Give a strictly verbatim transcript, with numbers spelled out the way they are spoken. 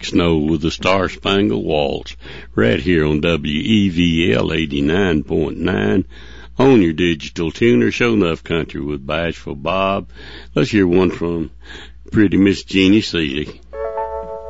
Snow with the Star Spangled Waltz right here on W E V L eighty-nine point nine on your digital tuner. Show enough country with Bashful Bob. Let's hear one from Pretty Miss Jeannie Seeley.